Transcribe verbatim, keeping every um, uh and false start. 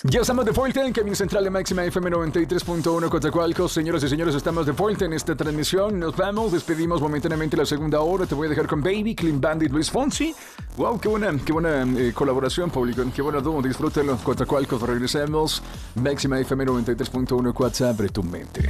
Ya estamos de vuelta en Camino Central de Máxima F M noventa y tres punto uno Coatzacoalcos. Señoras y señores, estamos de vuelta en esta transmisión. Nos vamos, despedimos momentáneamente la segunda hora. Te voy a dejar con Baby, Clean Bandit, Luis Fonsi. Wow, qué buena, qué buena eh, colaboración, público. Qué buena dúo. Disfrútenlo, Coatzacoalcos. Regresamos. Máxima F M noventa y tres punto uno, WhatsApp, abre tu mente.